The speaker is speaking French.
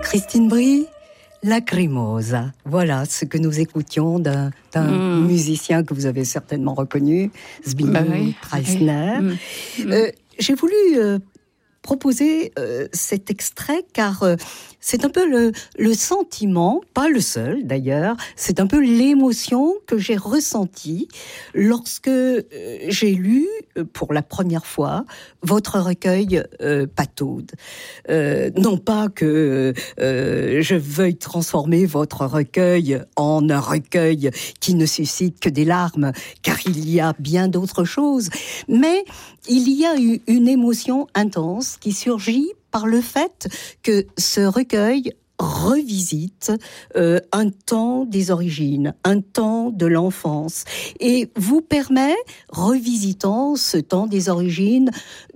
Christine Brie, Lacrimosa. Voilà ce que nous écoutions d'un musicien que vous avez certainement reconnu, Zbigniew Preissner. J'ai voulu proposer cet extrait car c'est un peu le sentiment, pas le seul d'ailleurs, c'est un peu l'émotion que j'ai ressentie lorsque j'ai lu pour la première fois votre recueil Pataude. Non pas que je veuille transformer votre recueil en un recueil qui ne suscite que des larmes, car il y a bien d'autres choses, mais il y a une émotion intense qui surgit par le fait que ce recueil revisite un temps des origines, un temps de l'enfance, et vous permet, revisitant ce temps des origines,